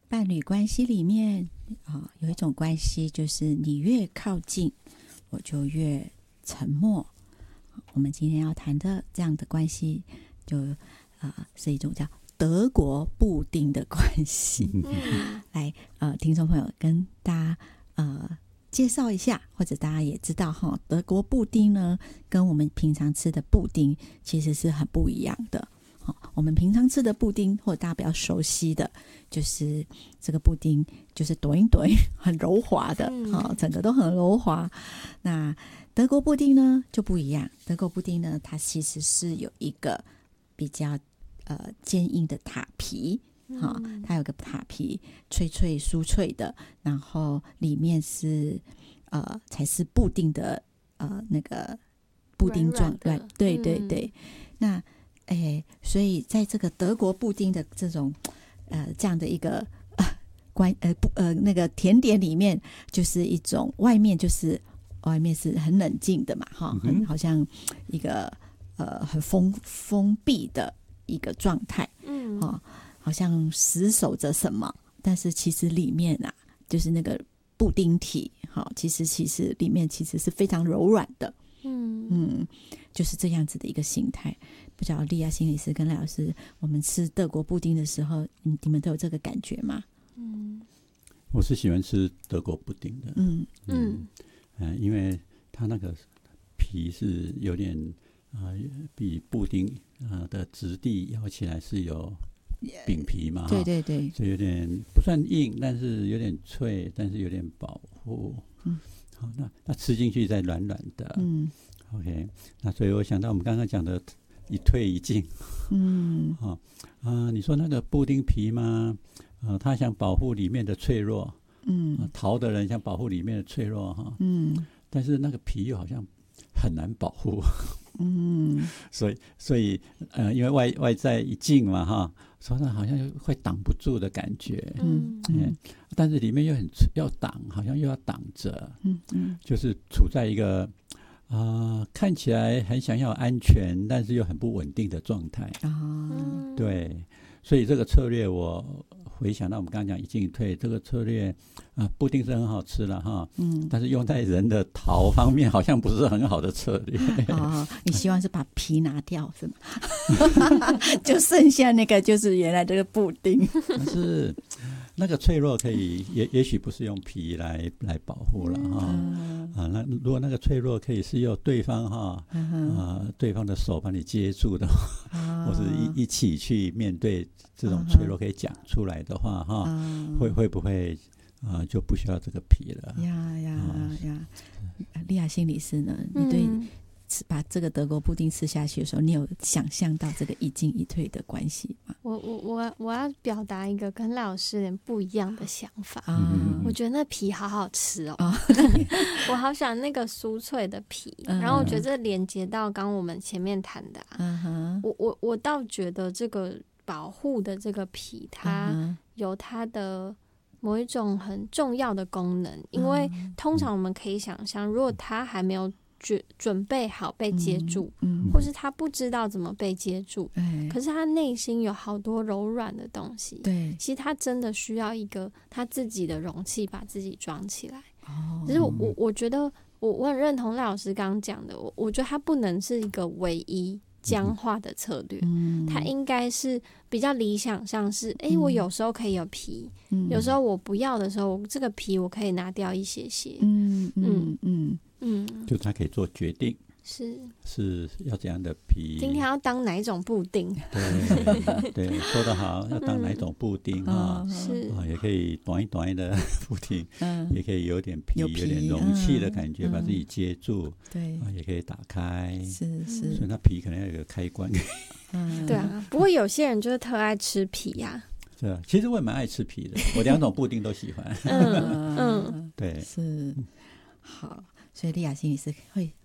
伴侣关系里面有一种关系，就是你越靠近，我就越沉默。我们今天要谈的这样的关系，是一种叫德国布丁的关系。来，听众朋友跟大家介绍一下，或者大家也知道哈，德国布丁呢，跟我们平常吃的布丁其实是很不一样的。我们平常吃的布丁，或者大家比较熟悉的，就是这个布丁就是短一短，很柔滑的，整个都很柔滑。那德国布丁呢就不一样，德国布丁呢，它其实是有一个比较坚硬的塔皮，它有个塔皮，脆脆酥脆的，然后里面是才是布丁的那个布丁状， 软软对对对，那。所以在这个德国布丁的这种这样的一个那个甜点里面，就是一种外面是很冷静的嘛，很好像一个很封闭的一个状态，好像死守着什么，但是其实里面就是那个布丁体，其实里面其实是非常柔软的，就是这样子的一个形态。不晓得莉亚心理师跟赖老师，我们吃德国布丁的时候，你们都有这个感觉吗？ 我是喜欢吃德国布丁的，因为它那个皮是有点比布丁的质地咬起来是有饼皮嘛， 对对对， 所以有点不算硬，但是有点脆，但是有点保护。好，那吃进去再软软的。OK， 那所以我想到我们刚刚讲的一退一进。你说那个布丁皮吗？他想保护里面的脆弱。逃的人想保护里面的脆弱哈。但是那个皮又好像很难保护。所以因为外在一进嘛哈，所以好像会挡不住的感觉。但是里面又很要挡，好像又要挡着。就是处在一个看起来很想要安全，但是又很不稳定的状态。对，所以这个策略我回想到我们刚刚讲一进一退，这个策略布丁是很好吃了哈，但是用在人的逃方面好像不是很好的策略。 你希望是把皮拿掉是吗？就剩下那个就是原来这个布丁。 但是那个脆弱可以也许不是用皮来保护了哈。那如果那个脆弱可以是由对方对方的手把你接住的话，或是一起去面对这种脆弱可以讲出来的话会不会就不需要这个皮了？ 莉亚心理师呢？你对把这个德国布丁吃下去的时候，你有想象到这个一进一退的关系吗？ 我要表达一个跟赖老师有点不一样的想法。我觉得那皮好好吃哦。我好喜欢那个酥脆的皮，然后我觉得这连接到刚我们前面谈的我倒觉得这个保护的这个皮，它有它的某一种很重要的功能，因为通常我们可以想象，如果它还没有准备好被接住，或是他不知道怎么被接住，可是他内心有好多柔软的东西，对，其实他真的需要一个他自己的容器把自己装起来。只是我觉得我很认同赖老师刚刚讲的，我觉得他不能是一个唯一僵化的策略，它应该是比较理想上是我有时候可以有皮，有时候我不要的时候，这个皮我可以拿掉一些些。 就他可以做决定，是要怎样的皮， 今天要当哪一种布丁。 对，说得好，要当哪一种布丁也可以短一短的布丁，也可以有点皮有点容器的感觉，把自己接住，对，也可以打开，是，所以那皮可能要有个开关。 对啊，不过有些人就是特爱吃皮啊。 对啊，其实我也蛮爱吃皮的，我两种布丁都喜欢。对， 是好。所以莉亚心理师会